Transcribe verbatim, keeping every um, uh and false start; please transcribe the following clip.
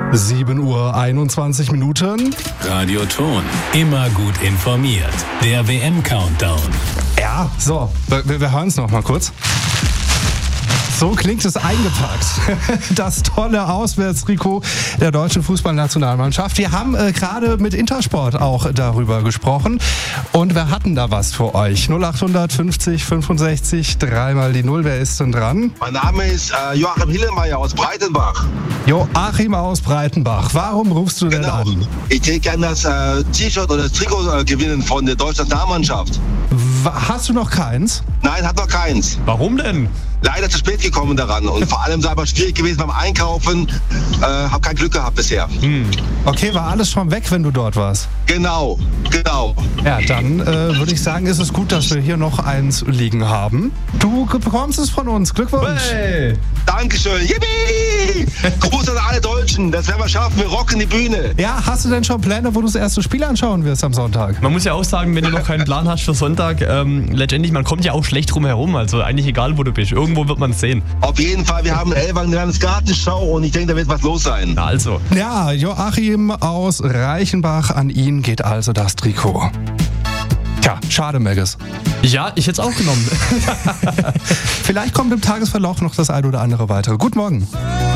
sieben Uhr einundzwanzig Minuten. Radio Ton, immer gut informiert. Der W M-Countdown. Ja, so, wir, wir hören es noch mal kurz. So klingt es eingepackt. Das tolle Auswärtstrikot der deutschen Fußballnationalmannschaft. Wir haben äh, gerade mit Intersport auch darüber gesprochen. Und wir hatten da was für euch. null acht fünfzig fünfundsechzig, dreimal die Null. Wer ist denn dran? Mein Name ist äh, Joachim Hillemeyer aus Breitenbach. Joachim aus Breitenbach. Warum rufst du denn Genau. an? Ich hätte gerne das äh, T-Shirt oder das Trikot äh, gewinnen von der deutschen Nationalmannschaft. W- Hast du noch keins? Nein, hat noch keins. Warum denn? Leider zu spät gekommen daran und vor allem sei aber schwierig gewesen beim Einkaufen. Äh, hab kein Glück gehabt bisher. Okay, war alles schon weg, wenn du dort warst? Genau, genau. Ja, dann äh, würde ich sagen, ist es gut, dass wir hier noch eins liegen haben. Du bekommst es von uns. Glückwunsch. Hey. Dankeschön. Yippie! Gruß an alle Deutschen. Das werden wir schaffen. Wir rocken die Bühne. Ja, hast du denn schon Pläne, wo du das erste Spiel anschauen wirst am Sonntag? Man muss ja auch sagen, wenn du noch keinen Plan hast für Sonntag, ähm, letztendlich, man kommt ja auch schlecht drum herum. Also eigentlich egal, wo du bist. Irgendwo wird man es sehen. Auf jeden Fall. Wir haben Elfang Landesgartenschau und ich denke, da wird was los sein. Na also. Ja, Joachim aus Reichenbach, an ihn geht also das Trikot. Tja, schade, Megges. Ja, ich hätte es auch genommen. Vielleicht kommt im Tagesverlauf noch das ein oder andere weitere. Guten Morgen.